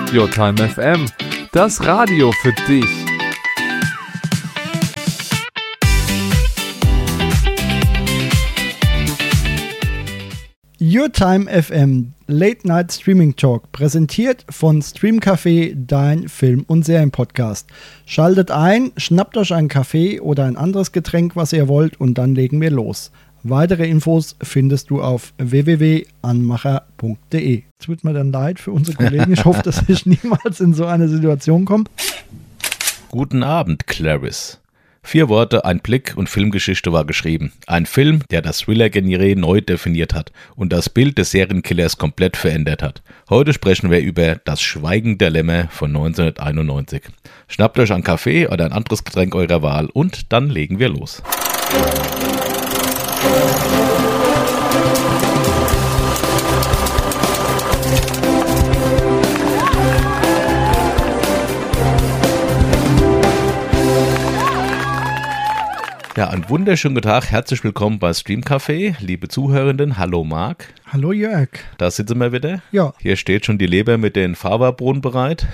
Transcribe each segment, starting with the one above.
Your Time FM, das Radio für dich. Your Time FM, Late Night Streaming Talk, präsentiert von Stream Café, dein Film- und Serienpodcast. Schaltet ein, schnappt euch einen Kaffee oder ein anderes Getränk, was ihr wollt, und dann legen wir los. Weitere Infos findest du auf www.anmacher.de. Es tut mir dann leid für unsere Kollegen. Ich hoffe, dass ich niemals in so eine Situation komme. Guten Abend, Clarice. 4 Worte, ein Blick und Filmgeschichte war geschrieben. Ein Film, der das Thriller-Genre neu definiert hat und das Bild des Serienkillers komplett verändert hat. Heute sprechen wir über Das Schweigen der Lämmer von 1991. Schnappt euch einen Kaffee oder ein anderes Getränk eurer Wahl und dann legen wir los. Ja, einen wunderschönen guten Tag, herzlich willkommen bei Stream Café, liebe Zuhörenden. Hallo Marc. Hallo Jörg. Da sitzen wir wieder. Ja. Hier steht schon die Leber mit den Fava-Bohnen bereit.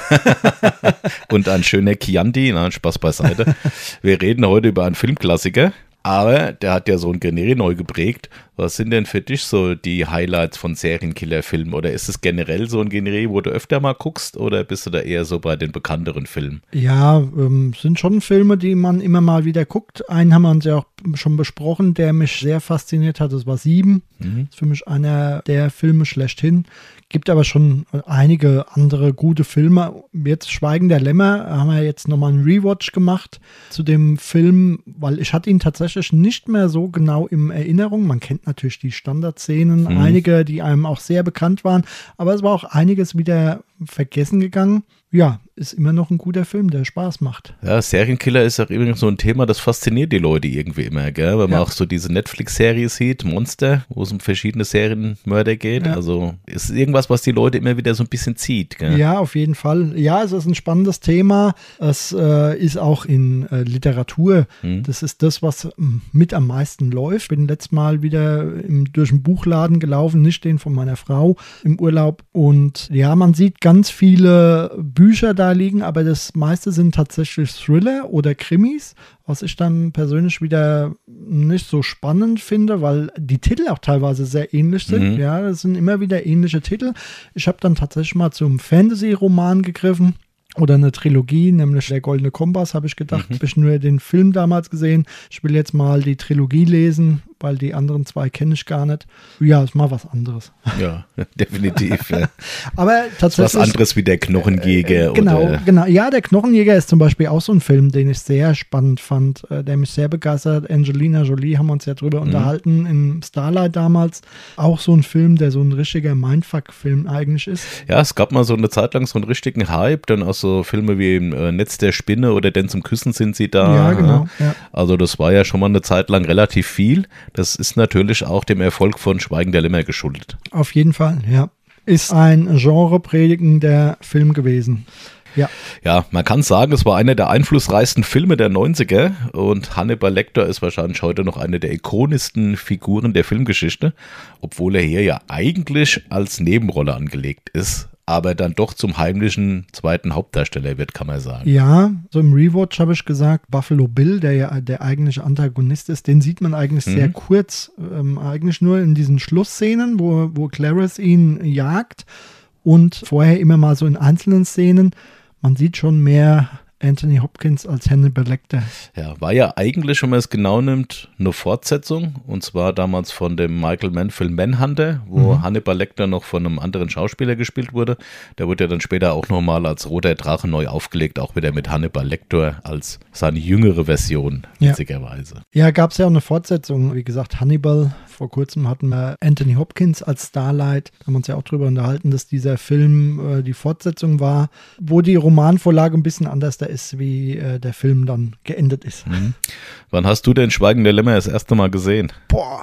Und ein schöner Chianti, nein, Spaß beiseite. Wir reden heute über einen Filmklassiker, aber der hat ja so ein Genre neu geprägt. Was sind denn für dich so die Highlights von Serienkiller-Filmen? Oder ist es generell so ein Genre, wo du öfter mal guckst? Oder bist du da eher so bei den bekannteren Filmen? Ja, sind schon Filme, die man immer mal wieder guckt. Einen haben wir uns ja auch schon besprochen, der mich sehr fasziniert hat. Das war 7. Das ist für mich einer der Filme schlechthin. Gibt aber schon einige andere gute Filme. Jetzt Schweigen der Lämmer haben wir jetzt nochmal einen Rewatch gemacht zu dem Film, weil ich hatte ihn tatsächlich nicht mehr so genau in Erinnerung. Man kennt natürlich die Standardszenen, einige, die einem auch sehr bekannt waren, aber es war auch einiges wieder vergessen gegangen. Ja, ist immer noch ein guter Film, der Spaß macht. Ja, Serienkiller ist auch übrigens so ein Thema, das fasziniert die Leute irgendwie immer, gell? Wenn man auch so diese Netflix-Serie sieht, Monster, wo es um verschiedene Serienmörder geht. Ja. Also ist irgendwas, was die Leute immer wieder so ein bisschen zieht, gell? Ja, auf jeden Fall. Ja, es ist ein spannendes Thema. Es ist auch in Literatur. Das ist das, was mit am meisten läuft. Bin letztes Mal wieder durch den Buchladen gelaufen, nicht den von meiner Frau im Urlaub. Und ja, man sieht ganz viele Bücher da liegen, aber das meiste sind tatsächlich Thriller oder Krimis, was ich dann persönlich wieder nicht so spannend finde, weil die Titel auch teilweise sehr ähnlich sind. Ja, das sind immer wieder ähnliche Titel. Ich habe dann tatsächlich mal zum Fantasy-Roman gegriffen. Oder eine Trilogie, nämlich Der Goldene Kompass, habe ich gedacht. Habe ich nur den Film damals gesehen. Ich will jetzt mal die Trilogie lesen, weil die anderen 2 kenne ich gar nicht. Ja, ist mal was anderes. Ja, definitiv. Ja. Aber tatsächlich. Was anderes wie Der Knochenjäger. Genau. Ja, Der Knochenjäger ist zum Beispiel auch so ein Film, den ich sehr spannend fand, der mich sehr begeistert. Angelina Jolie haben wir uns ja drüber unterhalten im Starlight damals. Auch so ein Film, der so ein richtiger Mindfuck-Film eigentlich ist. Ja, es gab mal so eine Zeit lang so einen richtigen Hype, dann auch so Filme wie im Netz der Spinne oder Denn zum Küssen sind sie da. Ja, genau. Ja. Also das war ja schon mal eine Zeit lang relativ viel. Das ist natürlich auch dem Erfolg von Schweigen der Lämmer geschuldet. Auf jeden Fall, ja. Ist ein genrepredigender Film gewesen. Ja, man kann sagen, es war einer der einflussreichsten Filme der 90er und Hannibal Lecter ist wahrscheinlich heute noch eine der ikonischsten Figuren der Filmgeschichte, obwohl er hier ja eigentlich als Nebenrolle angelegt ist, aber dann doch zum heimlichen zweiten Hauptdarsteller wird, kann man sagen. Ja, so im Rewatch habe ich gesagt, Buffalo Bill, der ja der eigentliche Antagonist ist, den sieht man eigentlich sehr kurz, eigentlich nur in diesen Schlussszenen, wo Clarice ihn jagt und vorher immer mal so in einzelnen Szenen. Man sieht schon mehr Anthony Hopkins als Hannibal Lecter. Ja, war ja eigentlich, wenn man es genau nimmt, eine Fortsetzung. Und zwar damals von dem Michael Mann-Film Manhunter, wo Hannibal Lecter noch von einem anderen Schauspieler gespielt wurde. Der wurde ja dann später auch nochmal als Roter Drache neu aufgelegt, auch wieder mit Hannibal Lecter als seine jüngere Version, witzigerweise. Ja, gab es ja auch eine Fortsetzung. Wie gesagt, Hannibal. Vor kurzem hatten wir Anthony Hopkins als Starlight. Da haben wir uns ja auch drüber unterhalten, dass dieser Film die Fortsetzung war, wo die Romanvorlage ein bisschen anders da ist, wie der Film dann geendet ist. Wann hast du denn Schweigen der Lämmer das erste Mal gesehen? Boah,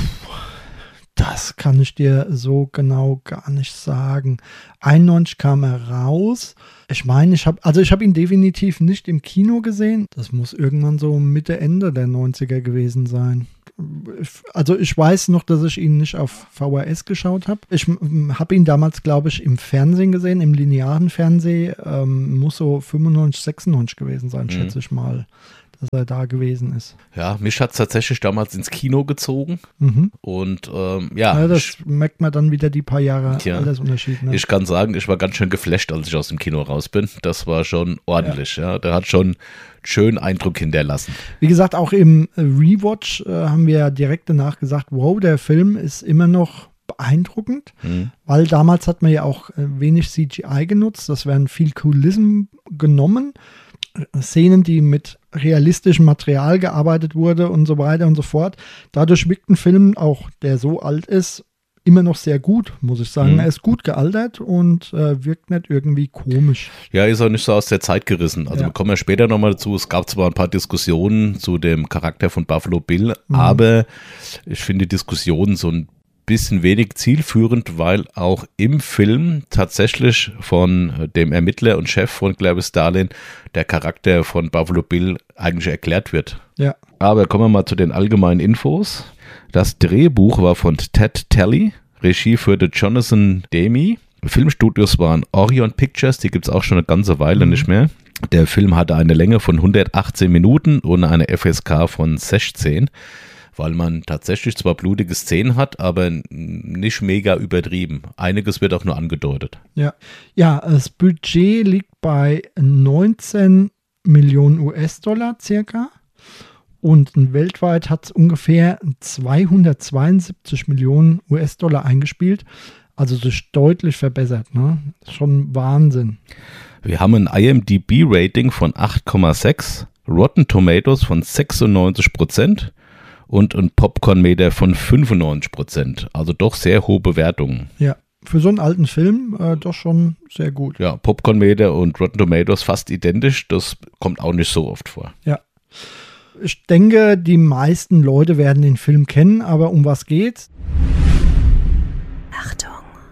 das kann ich dir so genau gar nicht sagen. 91 kam er raus. Ich meine, ich habe ihn definitiv nicht im Kino gesehen. Das muss irgendwann so Mitte, Ende der 90er gewesen sein. Also ich weiß noch, dass ich ihn nicht auf VHS geschaut habe. Ich habe ihn damals, glaube ich, im Fernsehen gesehen, im linearen Fernsehen. Muss so 95, 96 gewesen sein, schätze ich mal, dass er da gewesen ist. Ja, mich hat es tatsächlich damals ins Kino gezogen. Und ja, das merkt man dann wieder die paar Jahre Altersunterschied. Ne? Ich kann sagen, ich war ganz schön geflasht, als ich aus dem Kino raus bin. Das war schon ordentlich. Ja. Der hat schon schönen Eindruck hinterlassen. Wie gesagt, auch im Rewatch haben wir direkt danach gesagt, wow, der Film ist immer noch beeindruckend, weil damals hat man ja auch wenig CGI genutzt. Das werden viel Kulissen genommen. Szenen, die mit realistischem Material gearbeitet wurde und so weiter und so fort. Dadurch wirkt ein Film, auch der so alt ist, immer noch sehr gut, muss ich sagen. Er ist gut gealtert und wirkt nicht irgendwie komisch. Ja, ist auch nicht so aus der Zeit gerissen. Also wir kommen ja später nochmal dazu. Es gab zwar ein paar Diskussionen zu dem Charakter von Buffalo Bill, aber ich finde die Diskussionen so ein bisschen wenig zielführend, weil auch im Film tatsächlich von dem Ermittler und Chef von Clarice Starling der Charakter von Buffalo Bill eigentlich erklärt wird. Ja. Aber kommen wir mal zu den allgemeinen Infos. Das Drehbuch war von Ted Talley, Regie führte Jonathan Demme. Filmstudios waren Orion Pictures, die gibt es auch schon eine ganze Weile nicht mehr. Der Film hatte eine Länge von 118 Minuten und eine FSK von 16. Weil man tatsächlich zwar blutige Szenen hat, aber nicht mega übertrieben. Einiges wird auch nur angedeutet. Ja, das Budget liegt bei 19 Millionen US-Dollar circa und weltweit hat es ungefähr 272 Millionen US-Dollar eingespielt. Also das ist deutlich verbessert. Ne? Das ist schon Wahnsinn. Wir haben ein IMDb-Rating von 8,6, Rotten Tomatoes von 96%. Und ein Popcorn-Meter von 95%. Also doch sehr hohe Bewertungen. Ja, für so einen alten Film doch schon sehr gut. Ja, Popcorn-Meter und Rotten Tomatoes fast identisch. Das kommt auch nicht so oft vor. Ja. Ich denke, die meisten Leute werden den Film kennen, aber um was geht's? Achtung,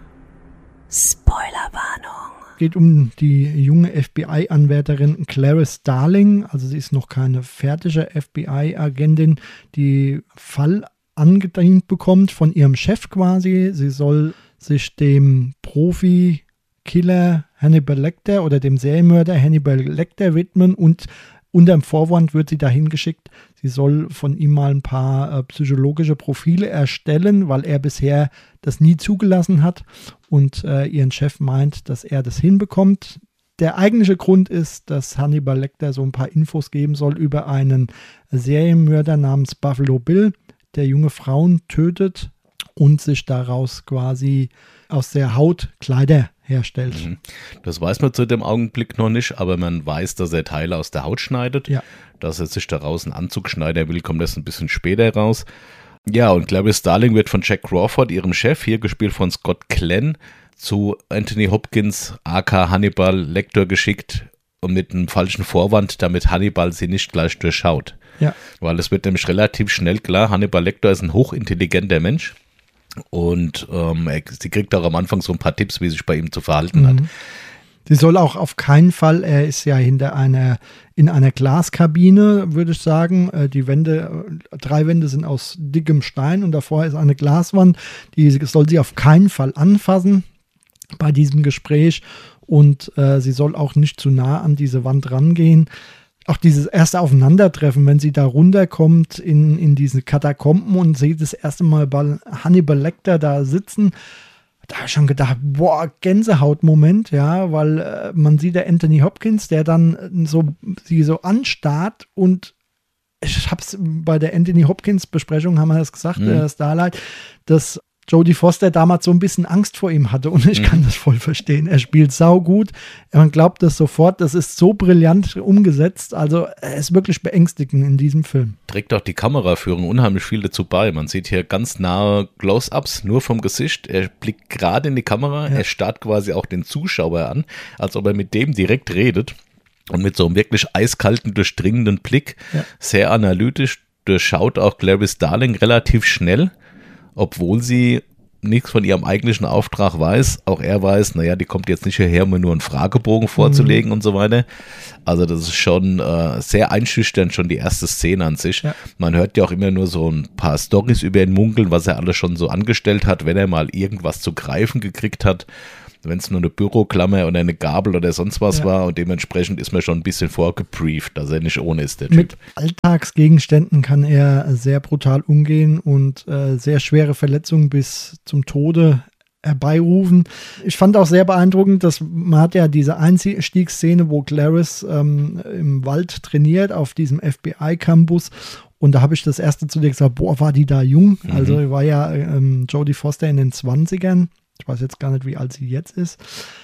Spoilerwarnung. Geht um die junge FBI-Anwärterin Clarice Starling. Also sie ist noch keine fertige FBI-Agentin, die Fall angedient bekommt von ihrem Chef quasi. Sie soll sich dem Profi-Killer Hannibal Lecter oder dem Serienmörder Hannibal Lecter widmen und unter dem Vorwand wird sie dahin geschickt, sie soll von ihm mal ein paar psychologische Profile erstellen, weil er bisher das nie zugelassen hat und ihren Chef meint, dass er das hinbekommt. Der eigentliche Grund ist, dass Hannibal Lecter so ein paar Infos geben soll über einen Serienmörder namens Buffalo Bill, der junge Frauen tötet und sich daraus quasi aus der Haut Kleider herstellt. Das weiß man zu dem Augenblick noch nicht, aber man weiß, dass er Teile aus der Haut schneidet. Ja. Dass er sich daraus einen Anzug schneiden will, kommt das ein bisschen später raus. Ja, und Clarice Starling wird von Jack Crawford, ihrem Chef, hier gespielt von Scott Glenn, zu Anthony Hopkins, aka Hannibal Lecter, geschickt und mit einem falschen Vorwand, damit Hannibal sie nicht gleich durchschaut. Ja. Weil es wird nämlich relativ schnell klar, Hannibal Lecter ist ein hochintelligenter Mensch. Und sie kriegt auch am Anfang so ein paar Tipps, wie sich bei ihm zu verhalten hat. Sie soll auch auf keinen Fall, er ist ja in einer Glaskabine, würde ich sagen. Die Wände, 3 Wände sind aus dickem Stein und davor ist eine Glaswand. Die soll sie auf keinen Fall anfassen bei diesem Gespräch. Und sie soll auch nicht zu nah an diese Wand rangehen. Auch dieses erste Aufeinandertreffen, wenn sie da runterkommt in diese Katakomben und sieht das erste Mal Hannibal Lecter da sitzen, da habe ich schon gedacht, boah, Gänsehautmoment, ja, weil man sieht der Anthony Hopkins, der dann sie so anstarrt und ich habe es bei der Anthony Hopkins Besprechung, haben wir das gesagt, Starlight, dass Jodie Foster damals so ein bisschen Angst vor ihm hatte und ich kann das voll verstehen. Er spielt saugut, man glaubt das sofort, das ist so brillant umgesetzt, also er ist wirklich beängstigend in diesem Film. Trägt auch die Kameraführung unheimlich viel dazu bei. Man sieht hier ganz nahe Close-Ups nur vom Gesicht, er blickt gerade in die Kamera, er starrt quasi auch den Zuschauer an, als ob er mit dem direkt redet und mit so einem wirklich eiskalten, durchdringenden Blick, sehr analytisch, durchschaut auch Clarice Starling relativ schnell, obwohl sie nichts von ihrem eigentlichen Auftrag weiß. Auch er weiß, naja, die kommt jetzt nicht hierher, um nur einen Fragebogen vorzulegen und so weiter. Also das ist schon sehr einschüchternd, schon die erste Szene an sich. Ja. Man hört ja auch immer nur so ein paar Storys über ihn munkeln, was er alles schon so angestellt hat, wenn er mal irgendwas zu greifen gekriegt hat. Wenn es nur eine Büroklammer oder eine Gabel oder sonst was war, und dementsprechend ist man schon ein bisschen vorgebrieft, dass er nicht ohne ist, der Typ. Mit Alltagsgegenständen kann er sehr brutal umgehen und sehr schwere Verletzungen bis zum Tode herbeirufen. Ich fand auch sehr beeindruckend, dass man hat ja diese Einstiegsszene, wo Clarice im Wald trainiert auf diesem FBI-Campus. Und da habe ich das erste zu dir gesagt, boah, war die da jung? Also war ja Jodie Foster in den 20ern. Ich weiß jetzt gar nicht, wie alt sie jetzt ist.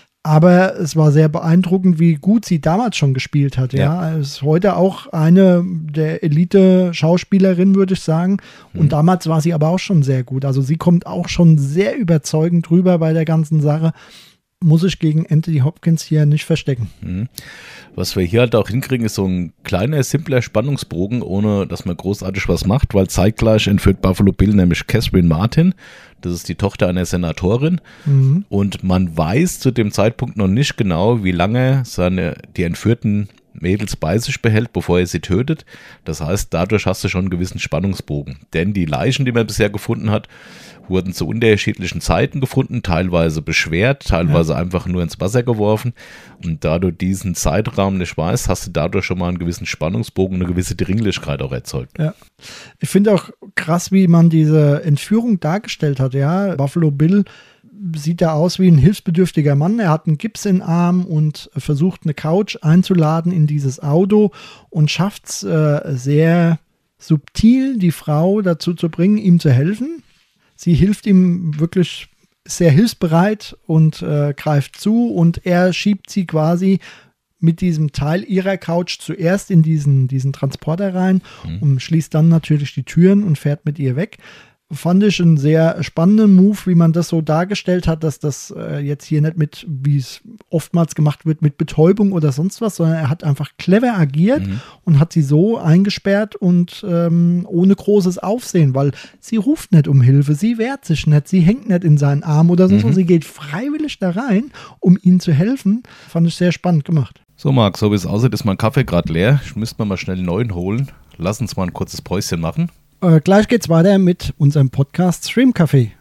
Aber es war sehr beeindruckend, wie gut sie damals schon gespielt hat. Ja, ist heute auch eine der Elite-Schauspielerinnen, würde ich sagen. Und damals war sie aber auch schon sehr gut. Also sie kommt auch schon sehr überzeugend rüber bei der ganzen Sache. Muss ich gegen Anthony Hopkins hier nicht verstecken. Was wir hier halt auch hinkriegen, ist so ein kleiner, simpler Spannungsbogen, ohne dass man großartig was macht, weil zeitgleich entführt Buffalo Bill nämlich Catherine Martin. Das ist die Tochter einer Senatorin. Und man weiß zu dem Zeitpunkt noch nicht genau, wie lange die entführten Mädels bei sich behält, bevor er sie tötet. Das heißt, dadurch hast du schon einen gewissen Spannungsbogen. Denn die Leichen, die man bisher gefunden hat, wurden zu unterschiedlichen Zeiten gefunden, teilweise beschwert, teilweise einfach nur ins Wasser geworfen. Und da du diesen Zeitraum nicht weißt, hast du dadurch schon mal einen gewissen Spannungsbogen, eine gewisse Dringlichkeit auch erzeugt. Ja. Ich finde auch krass, wie man diese Entführung dargestellt hat. Ja, Buffalo Bill sieht da aus wie ein hilfsbedürftiger Mann. Er hat einen Gips im Arm und versucht, eine Couch einzuladen in dieses Auto und schafft es sehr subtil, die Frau dazu zu bringen, ihm zu helfen. Sie hilft ihm wirklich sehr hilfsbereit und greift zu, und er schiebt sie quasi mit diesem Teil ihrer Couch zuerst in diesen Transporter rein und schließt dann natürlich die Türen und fährt mit ihr weg. Fand ich einen sehr spannenden Move, wie man das so dargestellt hat, dass das jetzt hier nicht mit, wie es oftmals gemacht wird, mit Betäubung oder sonst was, sondern er hat einfach clever agiert und hat sie so eingesperrt und ohne großes Aufsehen, weil sie ruft nicht um Hilfe, sie wehrt sich nicht, sie hängt nicht in seinen Arm oder so, sie geht freiwillig da rein, um ihnen zu helfen. Fand ich sehr spannend gemacht. So, Marc, so wie es aussieht, ist mein Kaffee gerade leer. Ich müsste mal schnell einen neuen holen. Lass uns mal ein kurzes Päuschen machen. Gleich geht's weiter mit unserem Podcast Stream Café.